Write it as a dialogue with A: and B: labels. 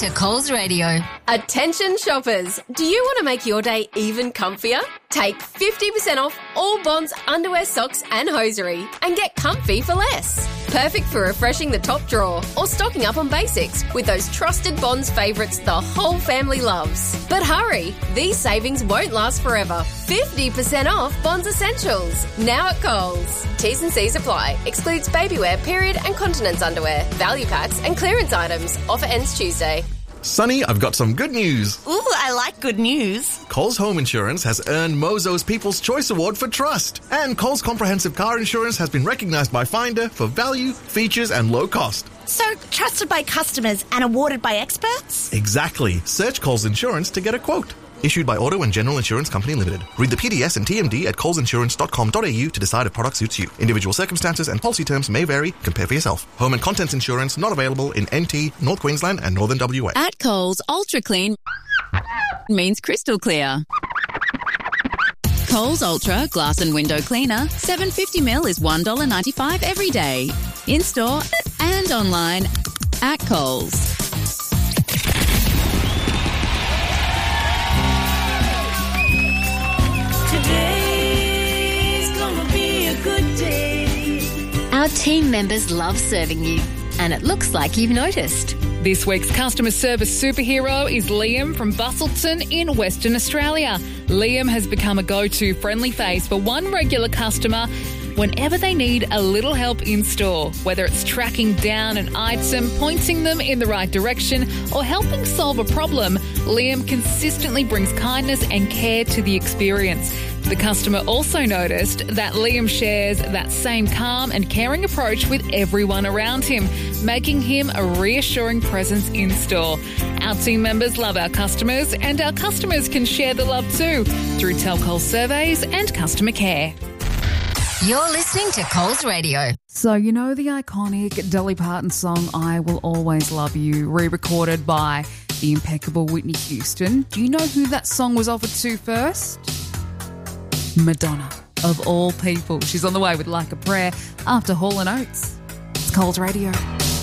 A: to Coles Radio.
B: Attention shoppers, do you want to make your day even comfier? Take 50% off all Bonds underwear, socks and hosiery and get comfy for less. Perfect for refreshing the top drawer or stocking up on basics with those trusted Bonds favourites the whole family loves. But hurry, these savings won't last forever. 50% off Bonds Essentials, now at Coles. T's and C's apply. Excludes babywear, period and continence underwear, value packs and clearance items. Offer ends Tuesday.
C: Sonny, I've got some good news.
D: Ooh, I like good news.
C: Coles Home Insurance has earned Mozo's People's Choice Award for trust. And Coles Comprehensive Car Insurance has been recognised by Finder for value, features and low cost.
D: So, trusted by customers and awarded by experts?
C: Exactly. Search Coles Insurance to get a quote. Issued by Auto and General Insurance Company Limited. Read the PDS and TMD at colesinsurance.com.au to decide if product suits you. Individual circumstances and policy terms may vary. Compare for yourself. Home and contents insurance not available in NT, North Queensland and Northern WA.
E: At Coles, Ultra Clean means crystal clear. Coles Ultra Glass and Window Cleaner, 750ml is $1.95 every day. In-store and online at Coles.
F: Today's gonna be a good day.
A: Our team members love serving you, and it looks like you've noticed.
G: This week's customer service superhero is Liam from Bustleton in Western Australia. Liam has become a go-to friendly face for one regular customer whenever they need a little help in store, whether it's tracking down an item, pointing them in the right direction, or helping solve a problem. Liam consistently brings kindness and care to the experience. The customer also noticed that Liam shares that same calm and caring approach with everyone around him, making him a reassuring presence in store. Our team members love our customers, and our customers can share the love too through Tell Coles surveys and customer care.
A: You're listening to Coles Radio.
H: So, you know the iconic Dolly Parton song, I Will Always Love You, re-recorded by the impeccable Whitney Houston. Do you know who that song was offered to first? Madonna, of all people. She's on the way with Like a Prayer after Hall & Oates. It's Coles Radio.